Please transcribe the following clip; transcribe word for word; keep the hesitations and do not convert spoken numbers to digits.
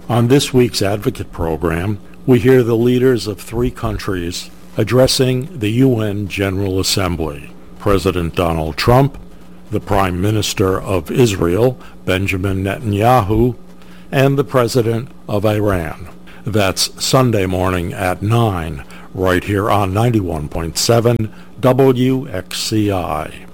On this week's Advocate program, we hear the leaders of three countries addressing the U N General Assembly: President Donald Trump, the Prime Minister of Israel, Benjamin Netanyahu, and the President of Iran. That's Sunday morning at nine, right here on ninety-one point seven W X C I.